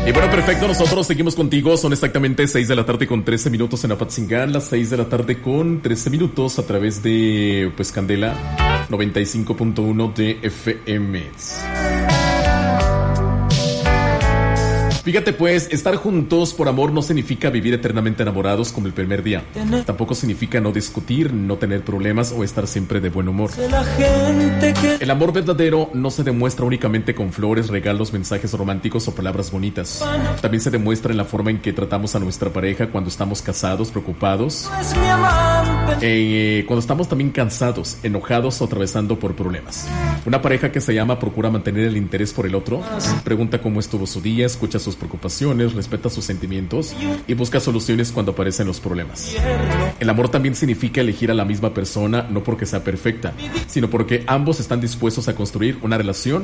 Y bueno, perfecto, nosotros seguimos contigo. Son exactamente 6 de la tarde con 13 minutos en Apatzingán, las 6 de la tarde con 13 minutos a través de, pues, Candela 95.1 de FM. Fíjate pues, estar juntos por amor no significa vivir eternamente enamorados como el primer día. Tampoco significa no discutir, no tener problemas o estar siempre de buen humor. El amor verdadero no se demuestra únicamente con flores, regalos, mensajes románticos o palabras bonitas. También se demuestra en la forma en que tratamos a nuestra pareja cuando estamos casados, preocupados, cuando estamos también cansados, enojados o atravesando por problemas. Una pareja que se ama procura mantener el interés por el otro, pregunta cómo estuvo su día, escucha sus preocupaciones, respeta sus sentimientos y busca soluciones cuando aparecen los problemas. El amor también significa elegir a la misma persona, no porque sea perfecta, sino porque ambos están dispuestos a construir una relación